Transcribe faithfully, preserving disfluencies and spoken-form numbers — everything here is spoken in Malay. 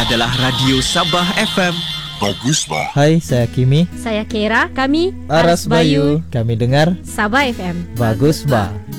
adalah Radio Sabah F M. Bagus bah. Hai, saya Kimi. Saya Kira. Kami Aras Bayu. Kami dengar Sabah F M. Bagus bah.